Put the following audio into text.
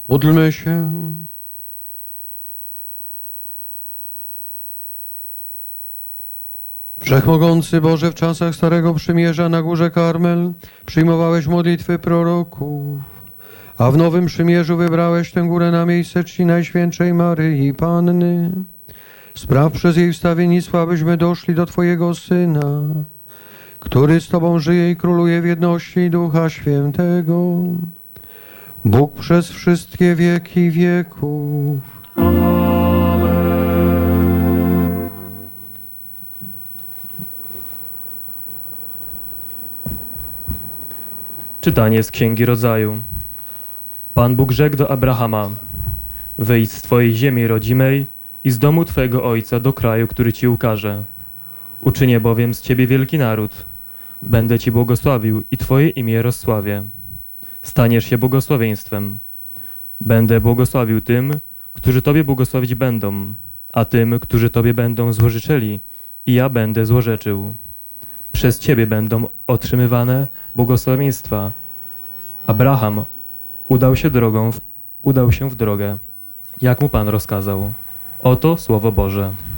Módlmy się. Wszechmogący Boże, w czasach Starego Przymierza na górze Karmel przyjmowałeś modlitwy proroków, a w Nowym Przymierzu wybrałeś tę górę na miejsce czci Najświętszej Maryi Panny. Spraw przez jej wstawiennictwo, abyśmy doszli do Twojego Syna, który z Tobą żyje i króluje w jedności Ducha Świętego, Bóg przez wszystkie wieki wieków. Czytanie z Księgi Rodzaju. Pan Bóg rzekł do Abrahama: wyjdź z twojej ziemi rodzimej i z domu twojego ojca do kraju, który ci ukażę. Uczynię bowiem z ciebie wielki naród. Będę ci błogosławił i twoje imię rozsławię. Staniesz się błogosławieństwem. Będę błogosławił tym, którzy tobie błogosławić będą, a tym, którzy tobie będą złorzeczyli, i ja będę złorzeczył. Przez ciebie będą otrzymywane błogosławieństwa. Abraham udał się w drogę, jak mu Pan rozkazał. Oto Słowo Boże.